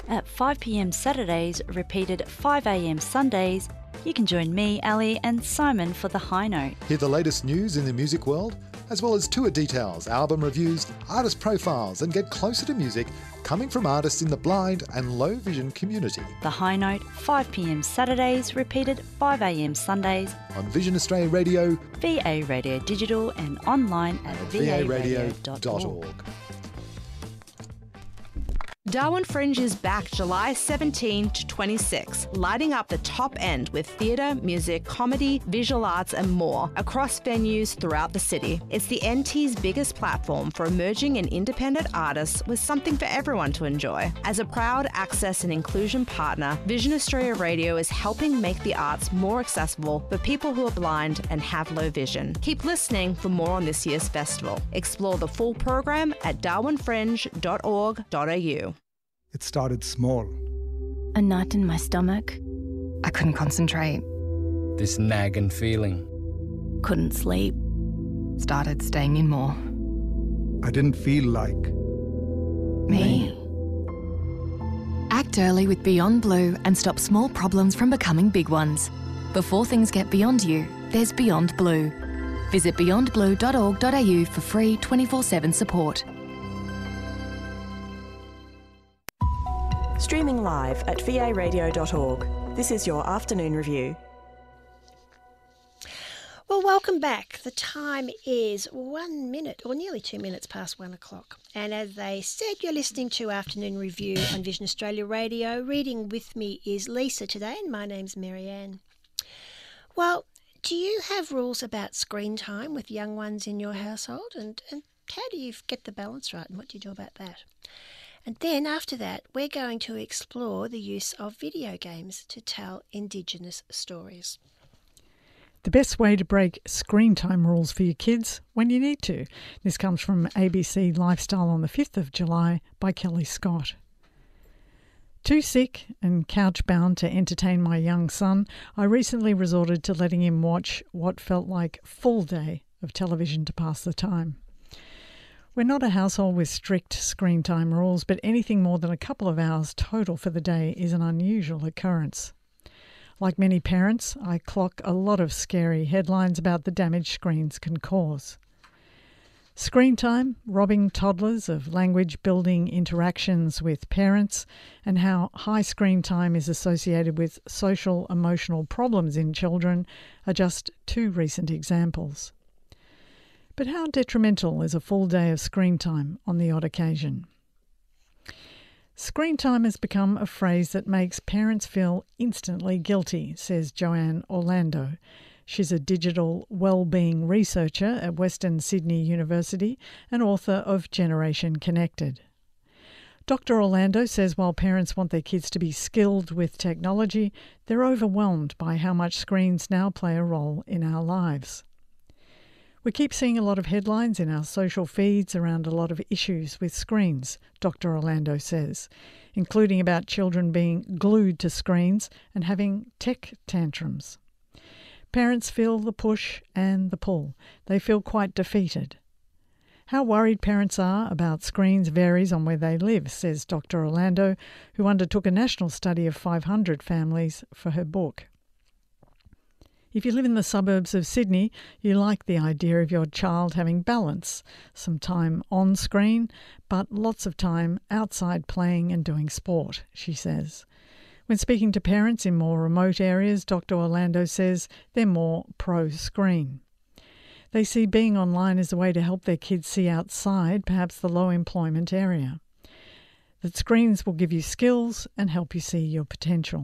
At 5 p.m. Saturdays, repeated at 5 a.m. Sundays, you can join me, Ali, and Simon for The High Note. Hear the latest news in the music world, as well as tour details, album reviews, artist profiles, and get closer to music coming from artists in the blind and low vision community. The High Note, 5 p.m. Saturdays, repeated 5 a.m. Sundays. On Vision Australia Radio, VA Radio Digital, and online at varadio.org. Darwin Fringe is back July 17 to 26, lighting up the top end with theatre, music, comedy, visual arts and more across venues throughout the city. It's the NT's biggest platform for emerging and independent artists with something for everyone to enjoy. As a proud access and inclusion partner, Vision Australia Radio is helping make the arts more accessible for people who are blind and have low vision. Keep listening for more on this year's festival. Explore the full program at darwinfringe.org.au. It started small. A knot in my stomach. I couldn't concentrate. This nagging feeling. Couldn't sleep. Started staying in more. I didn't feel like Me. Act early with Beyond Blue and stop small problems from becoming big ones. Before things get beyond you, there's Beyond Blue. Visit beyondblue.org.au for free 24/7 support. Streaming live at varadio.org. This is your afternoon review. Well, welcome back. The time is 1 minute, or nearly 2 minutes past 1 o'clock. And as they said, you're listening to Afternoon Review on Vision Australia Radio. Reading with me is Lisa today, and my name's Marianne. Well, do you have rules about screen time with young ones in your household? And how do you get the balance right, and what do you do about that? And then after that, we're going to explore the use of video games to tell Indigenous stories. The best way to break screen time rules for your kids when you need to. This comes from ABC Lifestyle on the 5th of July by Kelly Scott. Too sick and couch-bound to entertain my young son, I recently resorted to letting him watch what felt like a full day of television to pass the time. We're not a household with strict screen time rules, but anything more than a couple of hours total for the day is an unusual occurrence. Like many parents, I clock a lot of scary headlines about the damage screens can cause. Screen time, robbing toddlers of language-building interactions with parents, and how high screen time is associated with social emotional problems in children are just two recent examples. But how detrimental is a full day of screen time on the odd occasion? Screen time has become a phrase that makes parents feel instantly guilty, says Joanne Orlando. She's a digital well-being researcher at Western Sydney University and author of Generation Connected. Dr. Orlando says while parents want their kids to be skilled with technology, they're overwhelmed by how much screens now play a role in our lives. We keep seeing a lot of headlines in our social feeds around a lot of issues with screens, Dr. Orlando says, including about children being glued to screens and having tech tantrums. Parents feel the push and the pull. They feel quite defeated. How worried parents are about screens varies on where they live, says Dr. Orlando, who undertook a national study of 500 families for her book. If you live in the suburbs of Sydney, you like the idea of your child having balance, some time on screen, but lots of time outside playing and doing sport, she says. When speaking to parents in more remote areas, Dr. Orlando says they're more pro-screen. They see being online as a way to help their kids see outside, perhaps the low employment area. That screens will give you skills and help you see your potential.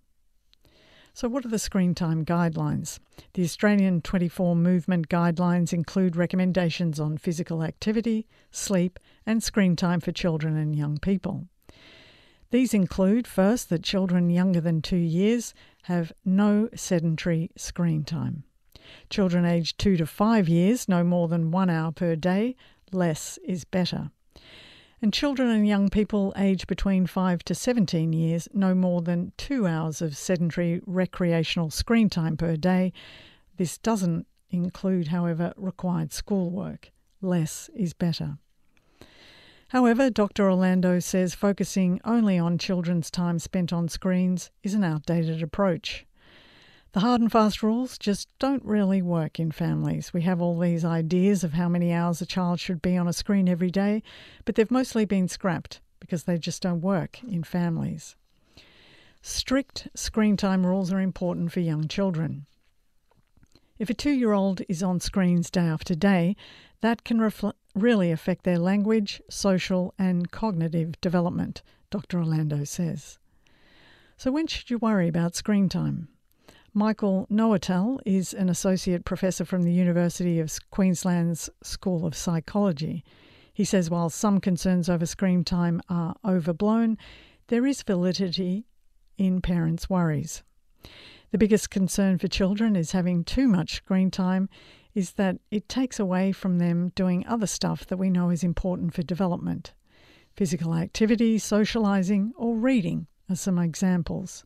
So what are the screen time guidelines? The Australian 24 Movement Guidelines include recommendations on physical activity, sleep and screen time for children and young people. These include, first, that children younger than 2 years have no sedentary screen time. Children aged 2 to 5 years, no more than 1 hour per day. Less is better. And children and young people aged between 5 to 17 years, no more than 2 hours of sedentary recreational screen time per day. This doesn't include, however, required schoolwork. Less is better. However, Dr. Orlando says focusing only on children's time spent on screens is an outdated approach. The hard and fast rules just don't really work in families. We have all these ideas of how many hours a child should be on a screen every day, but they've mostly been scrapped because they just don't work in families. Strict screen time rules are important for young children. If a 2-year-old is on screens day after day, that can really affect their language, social and cognitive development, Dr. Orlando says. So when should you worry about screen time? Michael Noatel is an associate professor from the University of Queensland's School of Psychology. He says while some concerns over screen time are overblown, there is validity in parents' worries. The biggest concern for children is having too much screen time is that it takes away from them doing other stuff that we know is important for development. Physical activity, socialising or reading are some examples.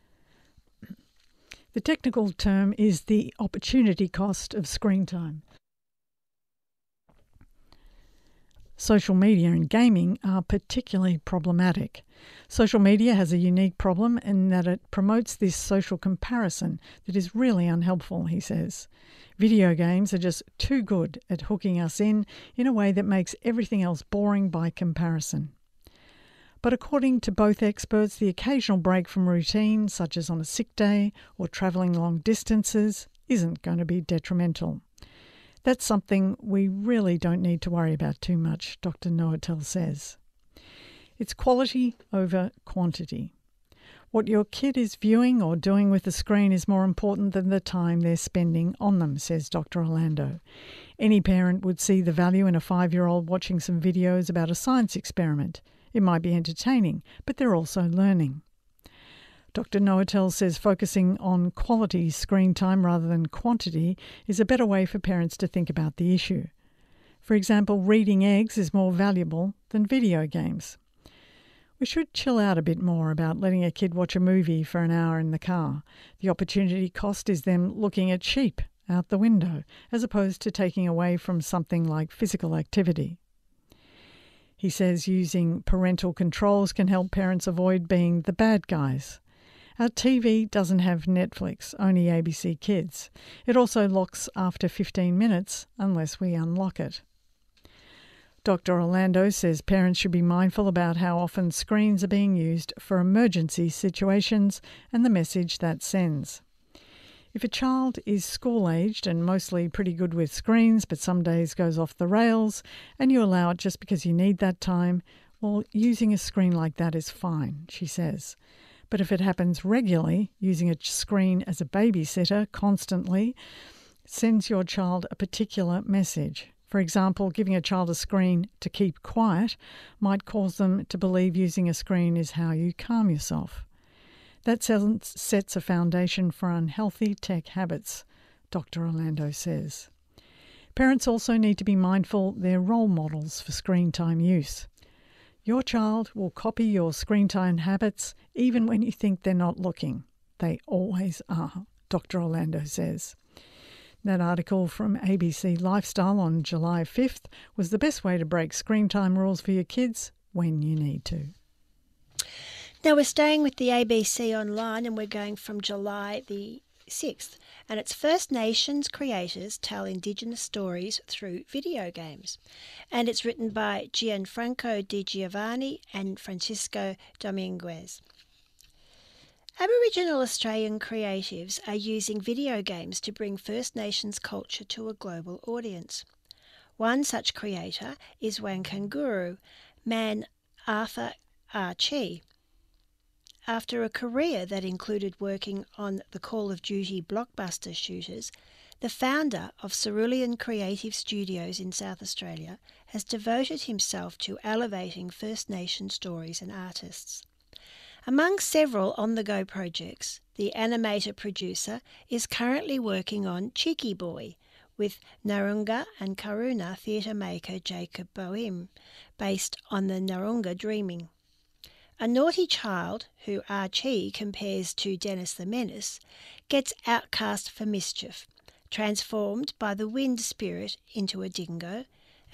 The technical term is the opportunity cost of screen time. Social media and gaming are particularly problematic. Social media has a unique problem in that it promotes this social comparison that is really unhelpful, he says. Video games are just too good at hooking us in a way that makes everything else boring by comparison. But according to both experts, the occasional break from routine, such as on a sick day or travelling long distances, isn't going to be detrimental. That's something we really don't need to worry about too much, Dr. Noatel says. It's quality over quantity. What your kid is viewing or doing with the screen is more important than the time they're spending on them, says Dr. Orlando. Any parent would see the value in a 5-year-old watching some videos about a science experiment. It might be entertaining, but they're also learning. Dr. Noatel says focusing on quality screen time rather than quantity is a better way for parents to think about the issue. For example, reading eggs is more valuable than video games. We should chill out a bit more about letting a kid watch a movie for an hour in the car. The opportunity cost is them looking at sheep out the window, as opposed to taking away from something like physical activity. He says using parental controls can help parents avoid being the bad guys. Our TV doesn't have Netflix, only ABC Kids. It also locks after 15 minutes unless we unlock it. Dr. Orlando says parents should be mindful about how often screens are being used for emergency situations and the message that sends. If a child is school-aged and mostly pretty good with screens but some days goes off the rails and you allow it just because you need that time, well, using a screen like that is fine, she says. But if it happens regularly, using a screen as a babysitter constantly sends your child a particular message. For example, giving a child a screen to keep quiet might cause them to believe using a screen is how you calm yourself. That sets a foundation for unhealthy tech habits, Dr. Orlando says. Parents also need to be mindful they're role models for screen time use. Your child will copy your screen time habits even when you think they're not looking. They always are, Dr. Orlando says. That article from ABC Lifestyle on July 5th was the best way to break screen time rules for your kids when you need to. Now we're staying with the ABC Online and we're going from July the 6th, and it's First Nations creators tell Indigenous stories through video games. And it's written by Gianfranco Di Giovanni and Francisco Dominguez. Aboriginal Australian creatives are using video games to bring First Nations culture to a global audience. One such creator is Wankanguru man Arthur Archie. After a career that included working on the Call of Duty blockbuster shooters, the founder of Cerulean Creative Studios in South Australia has devoted himself to elevating First Nation stories and artists. Among several on-the-go projects, the animator-producer is currently working on Cheeky Boy with Narunga and Karuna theatre maker Jacob Boehm, based on the Narunga Dreaming. A naughty child, who Archie compares to Dennis the Menace, gets outcast for mischief, transformed by the wind spirit into a dingo,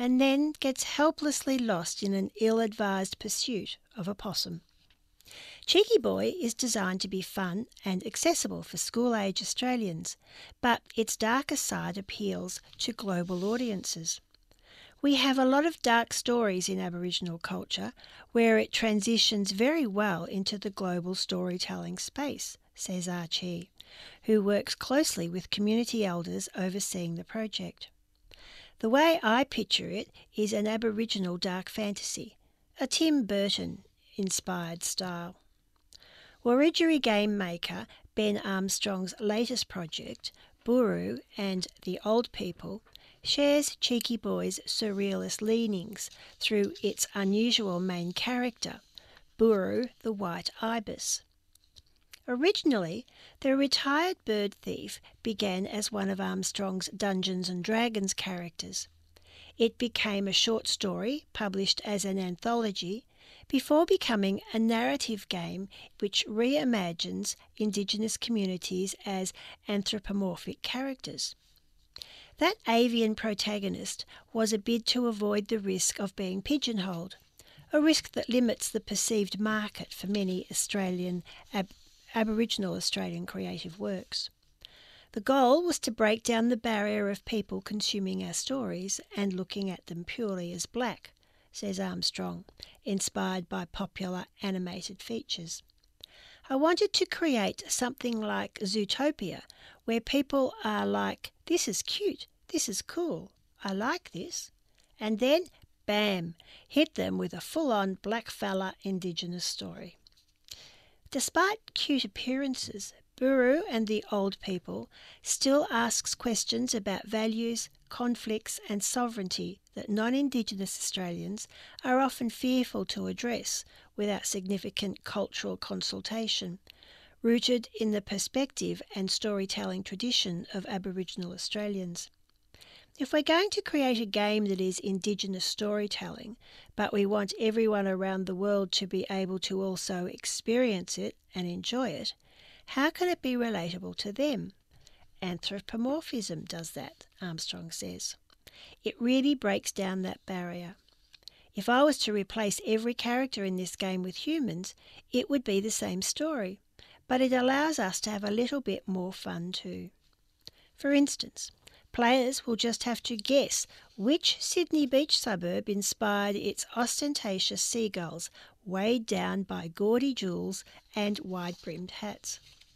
and then gets helplessly lost in an ill-advised pursuit of a possum. Cheeky Boy is designed to be fun and accessible for school-age Australians, but its darker side appeals to global audiences. We have a lot of dark stories in Aboriginal culture where it transitions very well into the global storytelling space, says Archie, who works closely with community elders overseeing the project. The way I picture it is an Aboriginal dark fantasy, a Tim Burton-inspired style. Wiradjuri game maker Ben Armstrong's latest project, Buru and the Old People, shares Cheeky Boy's surrealist leanings through its unusual main character, Buru the White Ibis. Originally, the retired bird thief began as one of Armstrong's Dungeons and Dragons characters. It became a short story published as an anthology before becoming a narrative game which reimagines Indigenous communities as anthropomorphic characters. That avian protagonist was a bid to avoid the risk of being pigeonholed, a risk that limits the perceived market for many Aboriginal Australian creative works. The goal was to break down the barrier of people consuming our stories and looking at them purely as black, says Armstrong, inspired by popular animated features. I wanted to create something like Zootopia, where people are like, this is cute, this is cool, I like this, and then, bam, hit them with a full-on blackfella Indigenous story. Despite cute appearances, Buru and the Old People still asks questions about values, conflicts and sovereignty that non-Indigenous Australians are often fearful to address without significant cultural consultation, rooted in the perspective and storytelling tradition of Aboriginal Australians. If we're going to create a game that is Indigenous storytelling, but we want everyone around the world to be able to also experience it and enjoy it, how can it be relatable to them? Anthropomorphism does that, Armstrong says. It really breaks down that barrier. If I was to replace every character in this game with humans, it would be the same story, but it allows us to have a little bit more fun too. For instance, players will just have to guess which Sydney beach suburb inspired its ostentatious seagulls weighed down by gaudy jewels and wide-brimmed hats.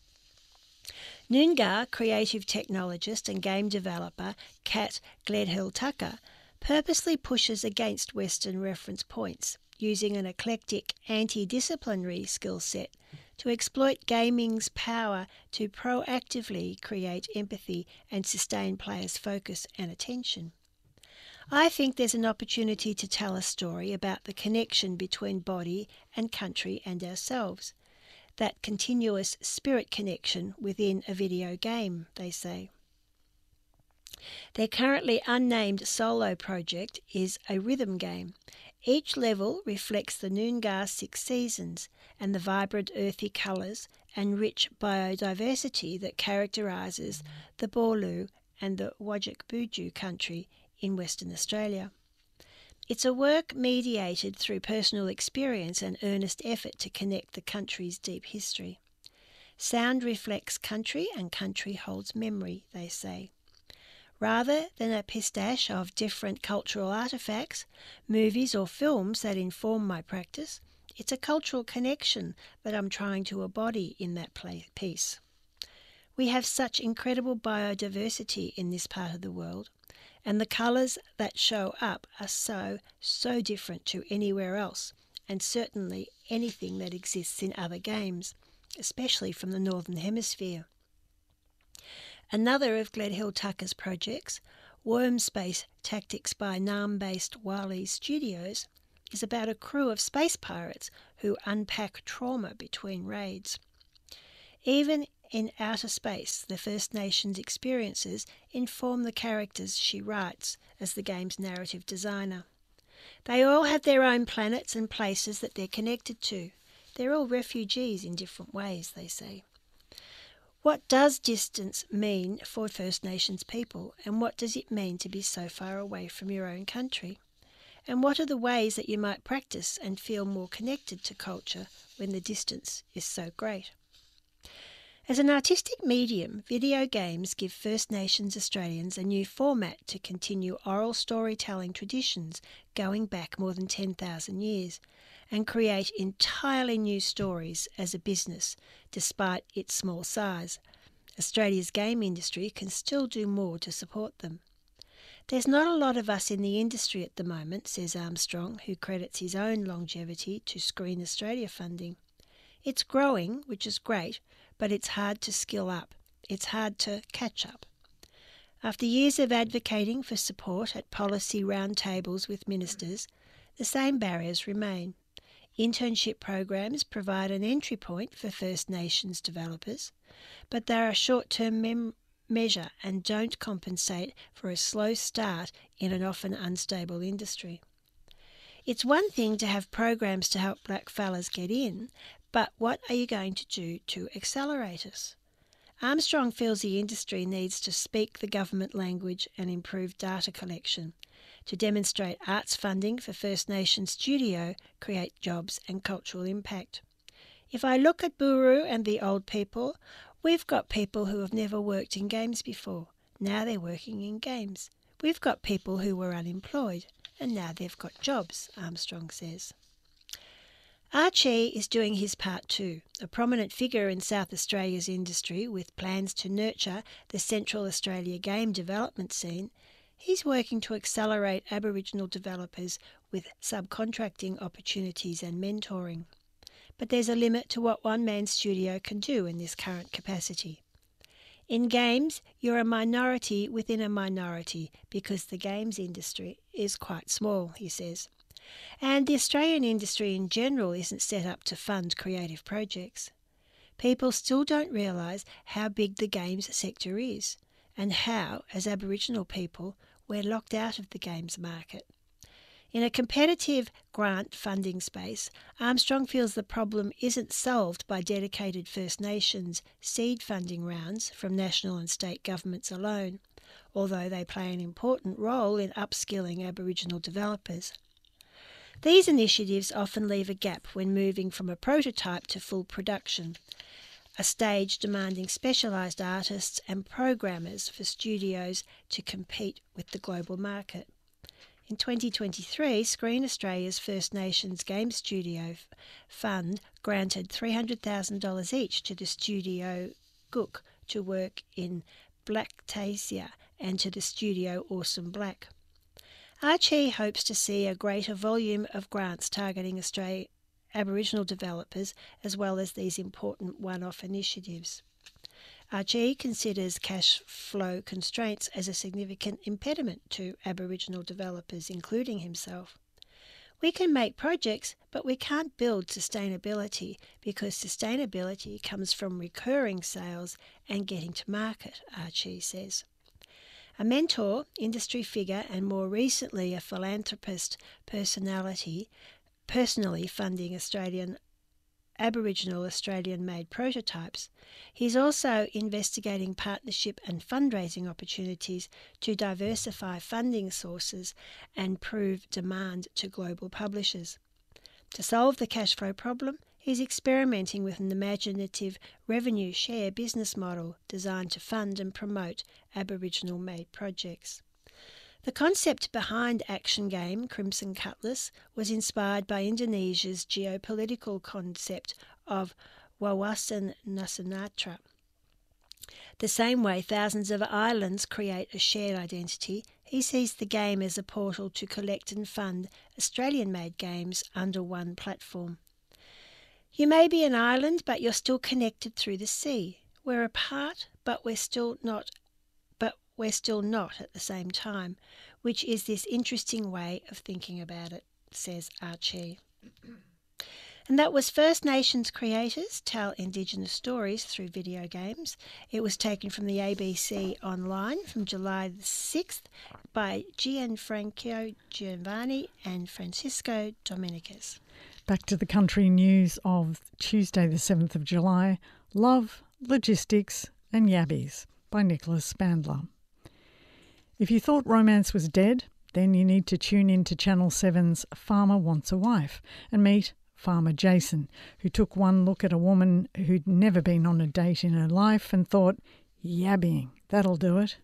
Noongar creative technologist and game developer Kat Gledhill-Tucker purposely pushes against Western reference points, using an eclectic anti-disciplinary skill set to exploit gaming's power to proactively create empathy and sustain players' focus and attention. I think there's an opportunity to tell a story about the connection between body and country and ourselves, that continuous spirit connection within a video game, they say. Their currently unnamed solo project is a rhythm game. Each level reflects the Noongar 6 seasons and the vibrant earthy colours and rich biodiversity that characterises the Boorloo and the Whadjuk Boodju country in Western Australia. It's a work mediated through personal experience and earnest effort to connect the country's deep history. Sound reflects country and country holds memory, they say. Rather than a pistache of different cultural artefacts, movies or films that inform my practice, it's a cultural connection that I'm trying to embody in that piece. We have such incredible biodiversity in this part of the world, and the colours that show up are so different to anywhere else, and certainly anything that exists in other games, especially from the Northern Hemisphere. Another of Gledhill-Tucker's projects, Worm Space Tactics by Naarm-based Wally Studios, is about a crew of space pirates who unpack trauma between raids. Even in outer space, the First Nations experiences inform the characters she writes as the game's narrative designer. They all have their own planets and places that they're connected to. They're all refugees in different ways, they say. What does distance mean for First Nations people, and what does it mean to be so far away from your own country? And what are the ways that you might practice and feel more connected to culture when the distance is so great? As an artistic medium, video games give First Nations Australians a new format to continue oral storytelling traditions going back more than 10,000 years and create entirely new stories as a business, despite its small size. Australia's game industry can still do more to support them. There's not a lot of us in the industry at the moment, says Armstrong, who credits his own longevity to Screen Australia funding. It's growing, which is great, but it's hard to skill up. It's hard to catch up. After years of advocating for support at policy roundtables with ministers, the same barriers remain. Internship programs provide an entry point for First Nations developers, but they are a short-term measure and don't compensate for a slow start in an often unstable industry. It's one thing to have programs to help blackfellas get in, but what are you going to do to accelerate us? Armstrong feels the industry needs to speak the government language and improve data collection to demonstrate arts funding for First Nations studio, create jobs and cultural impact. If I look at Buru and the old people, we've got people who have never worked in games before. Now they're working in games. We've got people who were unemployed, and now they've got jobs, Armstrong says. Archie is doing his part too, a prominent figure in South Australia's industry with plans to nurture the Central Australia game development scene. He's working to accelerate Aboriginal developers with subcontracting opportunities and mentoring. But there's a limit to what one-man studio can do in this current capacity. In games, you're a minority within a minority because the games industry is quite small, he says. And the Australian industry in general isn't set up to fund creative projects. People still don't realise how big the games sector is and how, as Aboriginal people, we're locked out of the games market. In a competitive grant funding space, Armstrong feels the problem isn't solved by dedicated First Nations seed funding rounds from national and state governments alone, although they play an important role in upskilling Aboriginal developers. These initiatives often leave a gap when moving from a prototype to full production, a stage demanding specialised artists and programmers for studios to compete with the global market. In 2023, Screen Australia's First Nations Game Studio Fund granted $300,000 each to the studio Gook to work in Blacktasia and to the studio Awesome Black. Archie hopes to see a greater volume of grants targeting Aboriginal developers as well as these important one-off initiatives. Archie considers cash flow constraints as a significant impediment to Aboriginal developers, including himself. We can make projects, but we can't build sustainability because sustainability comes from recurring sales and getting to market, Archie says. A mentor, industry figure, and more recently a philanthropist personally funding Aboriginal Australian-made prototypes, he's also investigating partnership and fundraising opportunities to diversify funding sources and prove demand to global publishers. To solve the cash flow problem, he's experimenting with an imaginative revenue share business model designed to fund and promote Aboriginal-made projects. The concept behind Action Game Crimson Cutlass was inspired by Indonesia's geopolitical concept of Wawasan Nusantara. The same way thousands of islands create a shared identity, he sees the game as a portal to collect and fund Australian-made games under one platform. You may be an island, but you're still connected through the sea. We're apart, but we're still not at the same time, which is this interesting way of thinking about it, says Archie. And that was First Nations creators tell Indigenous stories through video games. It was taken from the ABC Online from July the 6th by Gianfranco Giovanni and Francisco Dominguez. Back to the country news of Tuesday the 7th of July. Love, logistics, and Yabbies by Nicholas Spandler. If you thought romance was dead, then you need to tune in to Channel 7's Farmer Wants a Wife and meet Farmer Jason, who took one look at a woman who'd never been on a date in her life and thought, yabbying, that'll do it.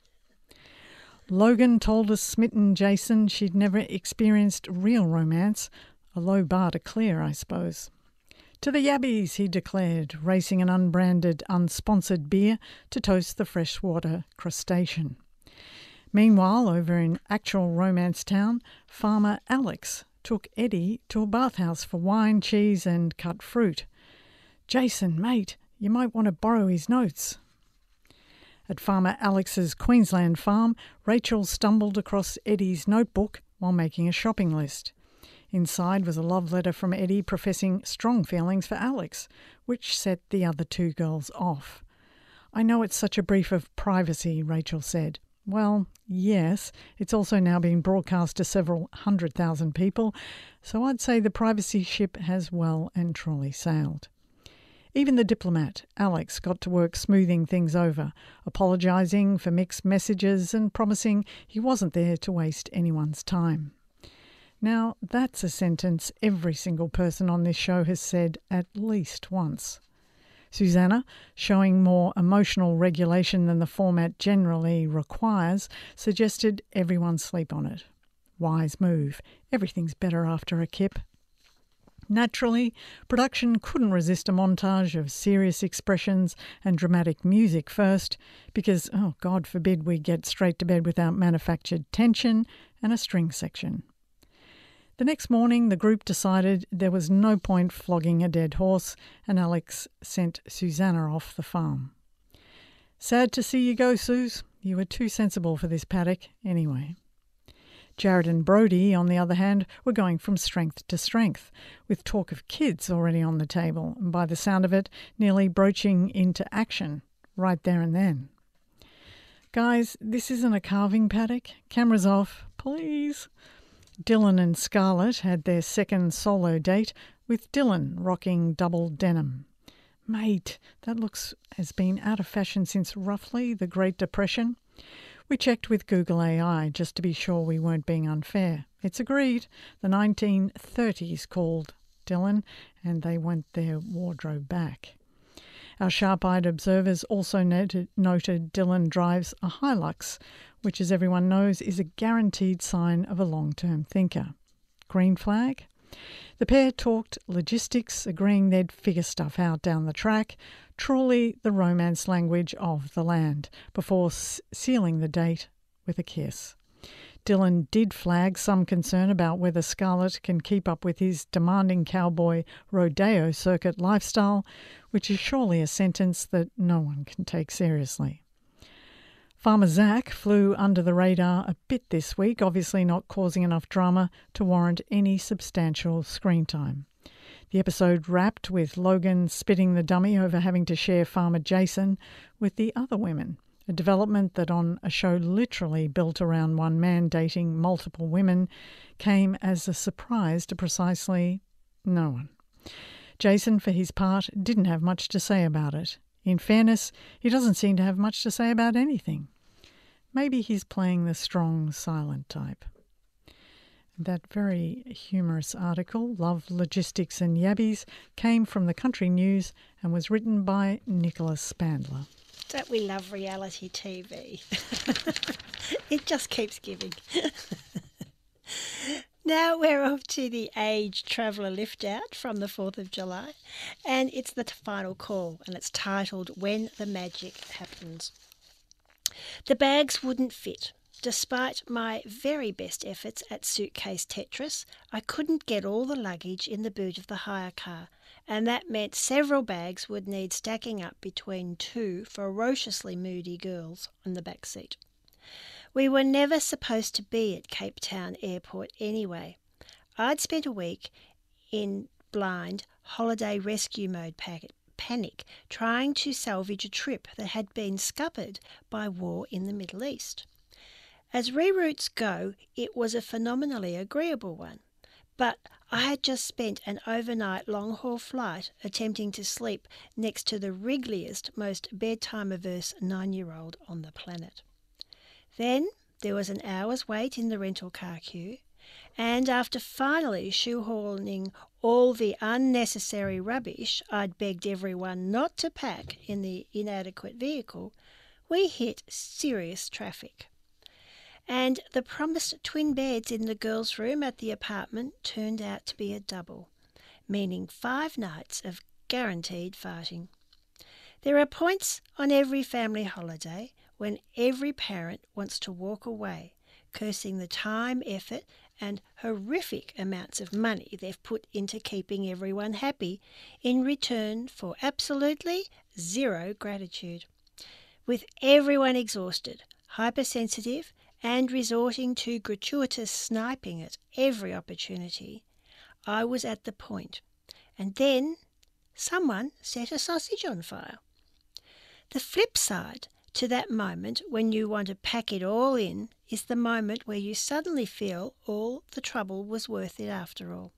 Logan told a smitten Jason she'd never experienced real romance, a low bar to clear, I suppose. To the yabbies, he declared, racing an unbranded, unsponsored beer to toast the freshwater crustacean. Meanwhile, over in actual romance town, Farmer Alex took Eddie to a bathhouse for wine, cheese and cut fruit. Jason, mate, you might want to borrow his notes. At Farmer Alex's Queensland farm, Rachel stumbled across Eddie's notebook while making a shopping list. Inside was a love letter from Eddie professing strong feelings for Alex, which set the other two girls off. I know it's such a brief of privacy, Rachel said. Well, yes, it's also now being broadcast to several 100,000 people, so I'd say the privacy ship has well and truly sailed. Even the diplomat, Alex, got to work smoothing things over, apologising for mixed messages and promising he wasn't there to waste anyone's time. Now, that's a sentence every single person on this show has said at least once. Susanna, showing more emotional regulation than the format generally requires, suggested everyone sleep on it. Wise move. Everything's better after a kip. Naturally, production couldn't resist a montage of serious expressions and dramatic music first, because, oh, God forbid we get straight to bed without manufactured tension and a string section. The next morning, the group decided there was no point flogging a dead horse, and Alex sent Susanna off the farm. Sad to see you go, Suze. You were too sensible for this paddock anyway. Jared and Brody, on the other hand, were going from strength to strength, with talk of kids already on the table, and by the sound of it, nearly broaching into action right there and then. Guys, this isn't a calving paddock. Cameras off, please. Dylan and Scarlett had their second solo date, with Dylan rocking double denim. Mate, that looks has been out of fashion since roughly the Great Depression. We checked with Google AI just to be sure we weren't being unfair. It's agreed. The 1930s called Dylan, and they went their wardrobe back. Our sharp-eyed observers also noted Dylan drives a Hilux, which, as everyone knows, is a guaranteed sign of a long-term thinker. Green flag? The pair talked logistics, agreeing they'd figure stuff out down the track, truly the romance language of the land, before sealing the date with a kiss. Dylan did flag some concern about whether Scarlett can keep up with his demanding cowboy rodeo circuit lifestyle, which is surely a sentence that no one can take seriously. Farmer Zach flew under the radar a bit this week, obviously not causing enough drama to warrant any substantial screen time. The episode wrapped with Logan spitting the dummy over having to share Farmer Jason with the other women, a development that on a show literally built around one man dating multiple women came as a surprise to precisely no one. Jason, for his part, didn't have much to say about it. In fairness, he doesn't seem to have much to say about anything. Maybe he's playing the strong, silent type. That very humorous article, Love, Logistics and Yabbies, came from the Country News and was written by Nicholas Spandler. Don't we love reality TV? It just keeps giving. Now we're off to the Age Traveller Lift Out from the 4th of July, and it's the final call, and it's titled When the Magic Happens. The bags wouldn't fit. Despite my very best efforts at suitcase Tetris, I couldn't get all the luggage in the boot of the hire car, and that meant several bags would need stacking up between two ferociously moody girls on the back seat. We were never supposed to be at Cape Town Airport anyway. I'd spent a week in blind holiday rescue mode panic, trying to salvage a trip that had been scuppered by war in the Middle East. As reroutes go, it was a phenomenally agreeable one. But I had just spent an overnight long-haul flight attempting to sleep next to the wriggliest, most bedtime-averse 9-year-old on the planet. Then there was an hour's wait in the rental car queue, and after finally shoehorning all the unnecessary rubbish I'd begged everyone not to pack in the inadequate vehicle, we hit serious traffic. And the promised twin beds in the girls' room at the apartment turned out to be a double, meaning 5 nights of guaranteed farting. There are points on every family holiday when every parent wants to walk away, cursing the time, effort, and horrific amounts of money they've put into keeping everyone happy in return for absolutely zero gratitude. With everyone exhausted, hypersensitive, and resorting to gratuitous sniping at every opportunity, I was at the point. And then someone set a sausage on fire. The flip side to that moment when you want to pack it all in is the moment where you suddenly feel all the trouble was worth it after all.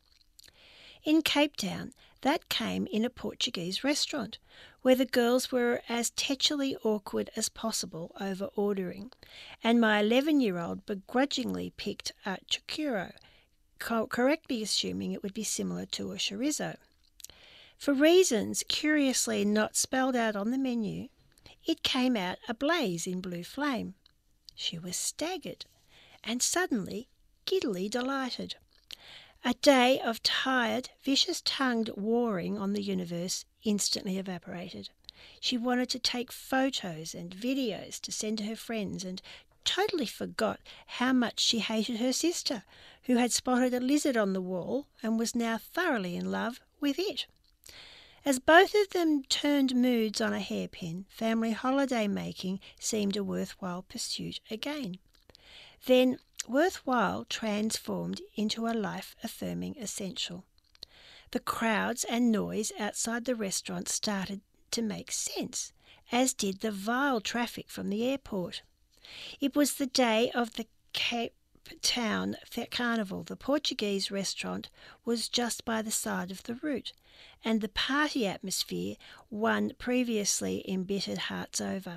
In Cape Town, that came in a Portuguese restaurant, where the girls were as tetchily awkward as possible over ordering, and my 11-year-old begrudgingly picked a churrasco, correctly assuming it would be similar to a chorizo. For reasons curiously not spelled out on the menu, it came out ablaze in blue flame. She was staggered, and suddenly giddily delighted. A day of tired, vicious-tongued warring on the universe instantly evaporated. She wanted to take photos and videos to send to her friends and totally forgot how much she hated her sister, who had spotted a lizard on the wall and was now thoroughly in love with it. As both of them turned moods on a hairpin, family holiday making seemed a worthwhile pursuit again. Then worthwhile transformed into a life-affirming essential. The crowds and noise outside the restaurant started to make sense, as did the vile traffic from the airport. It was the day of the Cape Town Carnival. The Portuguese restaurant was just by the side of the route, and the party atmosphere won previously embittered hearts over.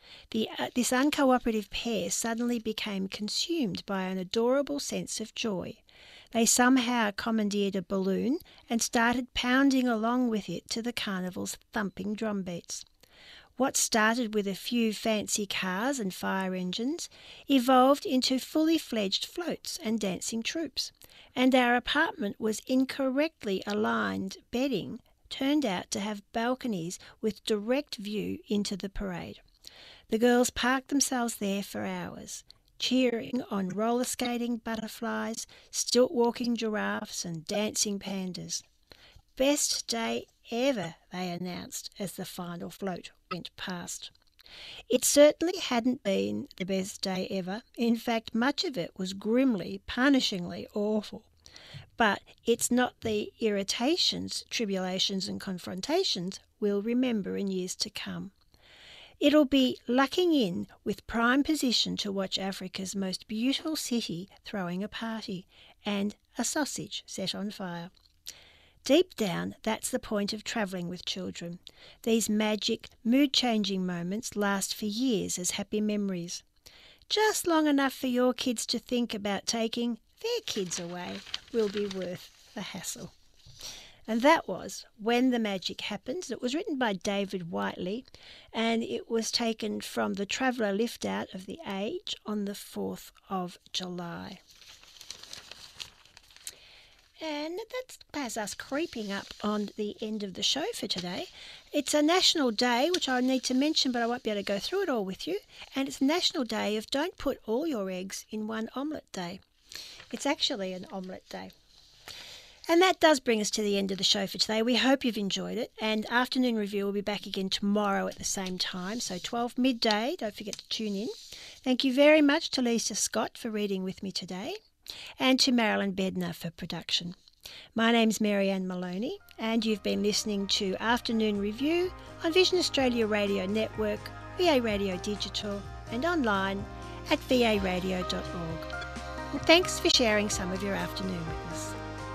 This uncooperative pair suddenly became consumed by an adorable sense of joy. They somehow commandeered a balloon and started pounding along with it to the carnival's thumping drum beats. What started with a few fancy cars and fire engines evolved into fully fledged floats and dancing troupes, and our apartment was incorrectly aligned bedding turned out to have balconies with direct view into the parade. The girls parked themselves there for hours, cheering on roller skating butterflies, stilt walking giraffes and dancing pandas. Best day ever, they announced as the final float went past. It certainly hadn't been the best day ever. In fact, much of it was grimly, punishingly awful. But it's not the irritations, tribulations and confrontations we'll remember in years to come. It'll be lucking in with prime position to watch Africa's most beautiful city throwing a party and a sausage set on fire. Deep down, that's the point of travelling with children. These magic, mood-changing moments last for years as happy memories. Just long enough for your kids to think about taking their kids away will be worth the hassle. And that was When the Magic Happens. It was written by David Whiteley, and it was taken from the Traveller Lift Out of The Age on the 4th of July. And that has us creeping up on the end of the show for today. It's a national day, which I need to mention, but I won't be able to go through it all with you. And it's National Day of Don't Put All Your Eggs in One Omelette Day. It's actually an omelette day. And that does bring us to the end of the show for today. We hope you've enjoyed it. And Afternoon Review will be back again tomorrow at the same time, so 12 midday. Don't forget to tune in. Thank you very much to Lisa Scott for reading with me today, and to Marilyn Bednar for production. My name's Marianne Maloney, and you've been listening to Afternoon Review on Vision Australia Radio Network, VA Radio Digital, and online at varadio.org. And thanks for sharing some of your afternoon with us.